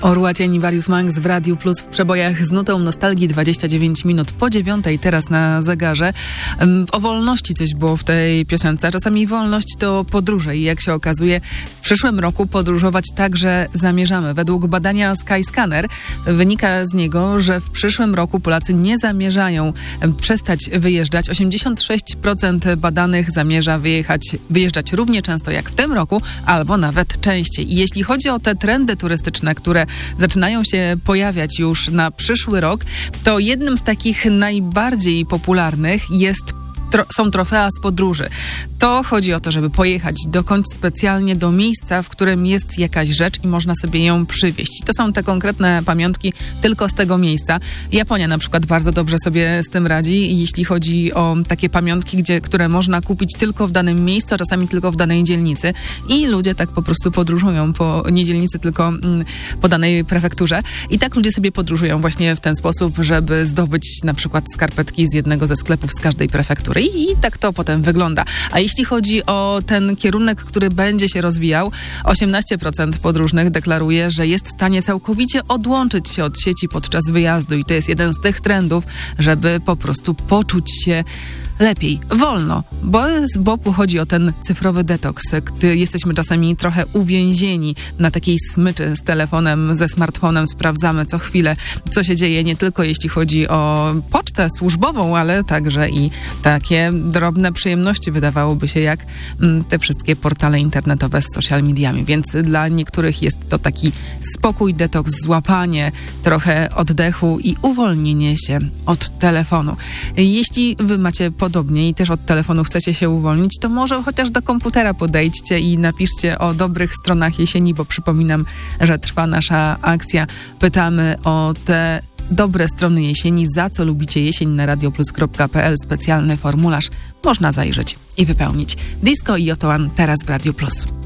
Orła Cień, Warius Manx w Radiu Plus w przebojach z nutą nostalgii. 29 minut po 9:00 teraz na zegarze. O wolności coś było w tej piosence. Czasami wolność to podróże i jak się okazuje, w przyszłym roku podróżować także zamierzamy. Według badania Skyscanner wynika z niego, że w przyszłym roku Polacy nie zamierzają przestać wyjeżdżać. 86% badanych zamierza wyjeżdżać równie często jak w tym roku, albo nawet częściej. I jeśli chodzi o te trendy turystyczne, które zaczynają się pojawiać już na przyszły rok, to jednym z takich najbardziej popularnych są trofea z podróży. To chodzi o to, żeby pojechać dokądś specjalnie do miejsca, w którym jest jakaś rzecz i można sobie ją przywieźć. To są te konkretne pamiątki tylko z tego miejsca. Japonia na przykład bardzo dobrze sobie z tym radzi, jeśli chodzi o takie pamiątki, które można kupić tylko w danym miejscu, a czasami tylko w danej dzielnicy. I ludzie tak po prostu podróżują nie dzielnicy, tylko po danej prefekturze. I tak ludzie sobie podróżują właśnie w ten sposób, żeby zdobyć na przykład skarpetki z jednego ze sklepów z każdej prefektury. I tak to potem wygląda. A jeśli chodzi o ten kierunek, który będzie się rozwijał, 18% podróżnych deklaruje, że jest w stanie całkowicie odłączyć się od sieci podczas wyjazdu. I to jest jeden z tych trendów, żeby po prostu poczuć się lepiej, wolno, bo chodzi o ten cyfrowy detoks, gdy jesteśmy czasami trochę uwięzieni na takiej smyczy z telefonem, ze smartfonem, sprawdzamy co chwilę, co się dzieje, nie tylko jeśli chodzi o pocztę służbową, ale także i takie drobne przyjemności, wydawałoby się, jak te wszystkie portale internetowe z social mediami, więc dla niektórych jest to taki spokój, detoks, złapanie trochę oddechu i uwolnienie się od telefonu. Jeśli wy macie podobnie i też od telefonu chcecie się uwolnić, to może chociaż do komputera podejdźcie i napiszcie o dobrych stronach jesieni, bo przypominam, że trwa nasza akcja. Pytamy o te dobre strony jesieni, za co lubicie jesień na radioplus.pl. Specjalny formularz można zajrzeć i wypełnić. Disco i Oto One teraz w Radio Plus.